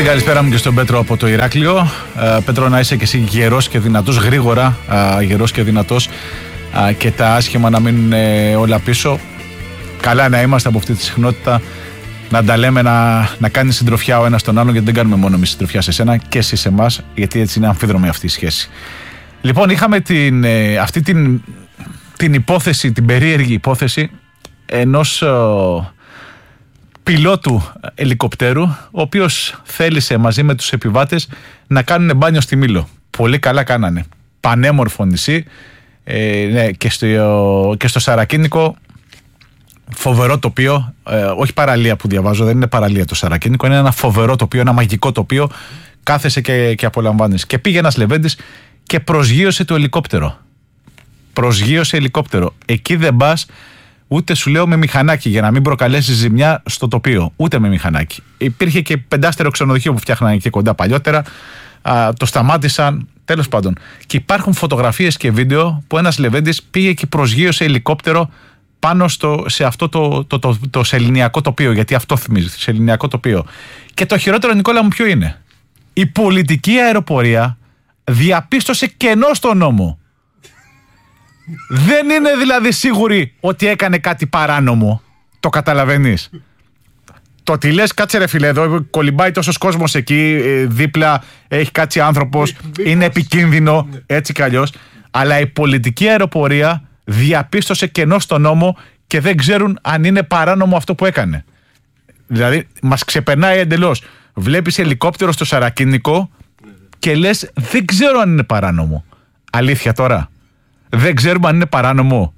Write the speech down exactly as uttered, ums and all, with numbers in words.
καλησπέρα μου και στον Πέτρο από το Ηράκλειο. Ε, Πέτρο, να είσαι και εσύ γερός και δυνατός, γρήγορα ε, γερός και δυνατός ε, και τα άσχημα να μείνουν ε, όλα πίσω. Καλά να είμαστε από αυτή τη συχνότητα, να τα λέμε, να, να κάνει συντροφιά ο ένας τον άλλον, γιατί δεν κάνουμε μόνο εμείς συντροφιά σε σένα και εσύ σε εμάς, γιατί έτσι είναι αμφίδρομη αυτή η σχέση. Λοιπόν, είχαμε την, ε, αυτή την, την υπόθεση, την περίεργη υπόθεση ενός ε, πιλότου ελικοπτέρου, ο οποίος θέλησε μαζί με τους επιβάτες να κάνουν μπάνιο στη Μήλο. Πολύ καλά κάνανε. Πανέμορφο νησί, ε, ναι, και, στο, και στο Σαρακίνικο φοβερό τοπίο, ε, όχι παραλία που διαβάζω, δεν είναι παραλία το Σαρακίνικο, είναι ένα φοβερό τοπίο, ένα μαγικό τοπίο, κάθεσαι και, και απολαμβάνεις. Και πήγε ένας λεβέντης και προσγείωσε το ελικόπτερο. Προσγείωσε ελικόπτερο. Εκεί δεν πας ούτε, σου λέω, με μηχανάκι, για να μην προκαλέσει ζημιά στο τοπίο. Ούτε με μηχανάκι. Υπήρχε και πεντάστερο ξενοδοχείο που φτιάχνανε εκεί κοντά παλιότερα. Α, το σταμάτησαν. Τέλος πάντων. Και υπάρχουν φωτογραφίες και βίντεο που ένας λεβέντης πήγε και προσγείωσε ελικόπτερο πάνω στο, σε αυτό το, το, το, το, το σεληνιακό τοπίο. Γιατί αυτό θυμίζει, σεληνιακό τοπίο. Και το χειρότερο, Νικόλα μου, ποιο είναι? Η πολιτική αεροπορία διαπίστωσε κενό στον νόμο. Δεν είναι δηλαδή σίγουροι ότι έκανε κάτι παράνομο. Το καταλαβαίνεις? Το ότι λες, κάτσε ρε φίλε, εδώ κολυμπάει τόσος κόσμος εκεί, δίπλα έχει κάτσει άνθρωπος, είναι επικίνδυνο, έτσι κι αλλιώς. Αλλά η πολιτική αεροπορία διαπίστωσε κενό στον νόμο και δεν ξέρουν αν είναι παράνομο αυτό που έκανε. Δηλαδή μας ξεπερνάει εντελώς. Βλέπεις ελικόπτερο στο Σαρακίνικο και λες, δεν ξέρω αν είναι παράνομο. Αλήθεια τώρα? Δεν ξέρουμε αν είναι παράνομο.